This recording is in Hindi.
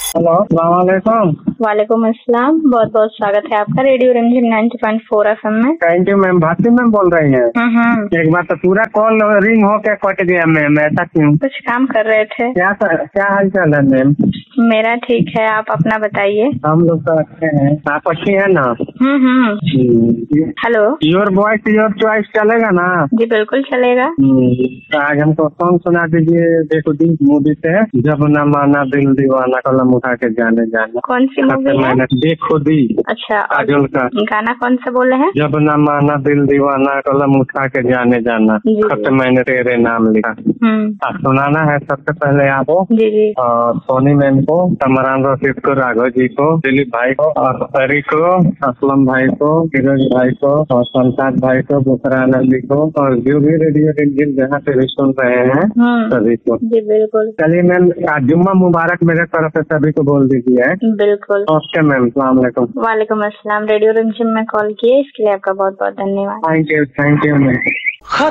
हेलो, अस्सलाम वालेकुम। वालेकुम अस्सलाम। बहुत बहुत स्वागत है आपका रेडियो रंजन 90.4 FM में। Thank you ma'am. Bharti ma'am बोल रही हैं? एक बार तो पूरा कॉल रिंग होके कट गया मैम, ऐसा क्यों? कुछ काम कर रहे थे। क्या हाल चाल है मैम? मेरा ठीक है, आप अपना बताइए। हम लोग तो अच्छे हैं। आप अच्छी है ना? Hello. Your voice your choice चलेगा ना? जी बिल्कुल चलेगा। तो आज हमको सॉन्ग सुना दीजिए। देखो दी मूवी से, जब न माना दिल दीवाना, कलम उठा के जाने जाना। कौन सी मूवी है? देखो दी। अच्छा, काजोल का गाना कौन सा बोले हैं? जब न माना दिल दीवाना, कलम उठा के जाने जाना, जी। खत मैंने तेरे नाम लिखा। सुनाना है सबसे पहले आपको। जी। और सोनी मैम को, कमरान रशीद को, राघव जी को, दिलीप भाई को, और हरी को, असलम भाई को, फिरोज भाई को, और संसाद भाई को, बुखरा आनंदी को, और जो भी रेडियो रिंजन जहाँ से भी सुन रहे हैं सभी को। जी बिल्कुल। चलिए मैम, जुम्मा मुबारक मेरे तरफ से सभी को बोल दीजिए। बिल्कुल। ओके मैम, सलाम वालेकुम। वालेकुम अस्सलाम। रेडियो रंजन में कॉल किए इसके लिए आपका बहुत बहुत धन्यवाद। Thank you ma'am.